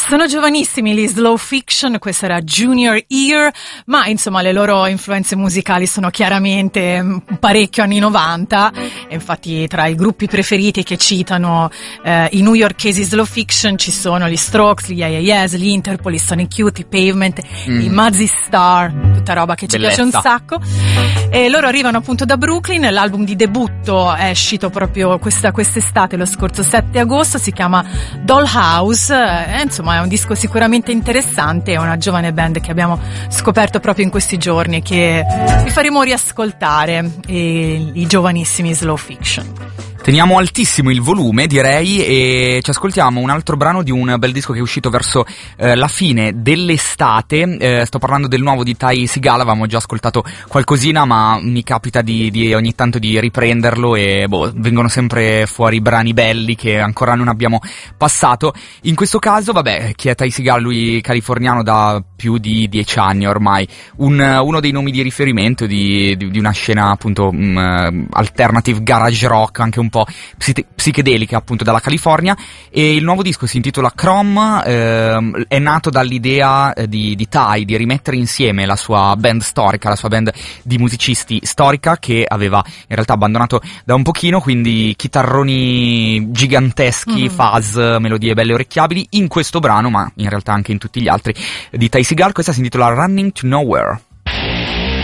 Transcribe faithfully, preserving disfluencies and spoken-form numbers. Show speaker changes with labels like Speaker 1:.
Speaker 1: Sono giovanissimi gli Slow Fiction, questa era Junior Year, ma insomma le loro influenze musicali sono chiaramente parecchio anni novanta, e infatti tra i gruppi preferiti che citano eh, i newyorkesi Slow Fiction ci sono gli Strokes, gli Yeah Yeah Yeahs, gli Interpol, i Sonic Youth, i Pavement, mm. i Mazzy Star, tutta roba che ci
Speaker 2: Bellezza.
Speaker 1: piace un sacco. E loro arrivano appunto da Brooklyn, l'album di debutto è uscito proprio questa quest'estate, lo scorso sette agosto, si chiama Dollhouse, e, insomma è un disco sicuramente interessante, è una giovane band che abbiamo scoperto proprio in questi giorni, che vi faremo riascoltare, e, i giovanissimi Slow Fiction.
Speaker 2: Teniamo altissimo il volume, direi, e ci ascoltiamo un altro brano di un bel disco che è uscito verso eh, la fine dell'estate. Eh, sto parlando del nuovo di Ty Segall, avevamo già ascoltato qualcosina, ma mi capita di, di ogni tanto di riprenderlo e boh, vengono sempre fuori brani belli che ancora non abbiamo passato. In questo caso, vabbè, chi è Ty Segall? Lui californiano da più di dieci anni ormai, un, uno dei nomi di riferimento di, di, di una scena appunto um, alternative garage rock, anche un po' psi- psichedelica appunto dalla California, e il nuovo disco si intitola Chrome, ehm, è nato dall'idea eh, di, di Ty di rimettere insieme la sua band storica, la sua band di musicisti storica, che aveva in realtà abbandonato da un pochino, quindi chitarroni giganteschi, mm-hmm. fuzz, melodie belle orecchiabili in questo brano, ma in realtà anche in tutti gli altri di Ty Segall. Questa si intitola Running to Nowhere.